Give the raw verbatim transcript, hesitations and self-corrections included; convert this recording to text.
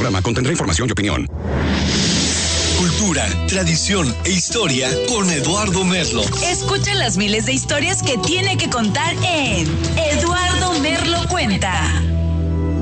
programa contendrá información y opinión. Cultura, tradición e historia con Eduardo Merlo. Escucha las miles de historias que tiene que contar en Eduardo Merlo Cuenta.